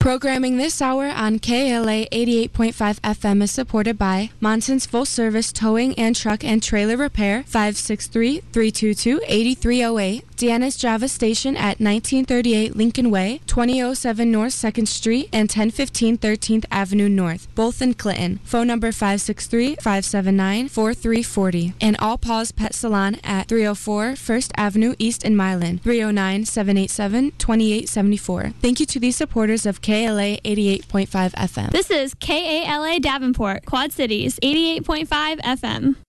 Programming this hour on KLA 88.5 FM is supported by Monson's Full Service Towing and Truck and Trailer Repair, 563-322-8308. Deanna's Java Station at 1938 Lincoln Way, 2007 North 2nd Street, and 1015 13th Avenue North, both in Clinton. Phone number 563-579-4340. And All Paws Pet Salon at 304 1st Avenue East in Milan, 309-787-2874. Thank you to these supporters of KLA 88.5 FM. This is KALA Davenport, Quad Cities, 88.5 FM.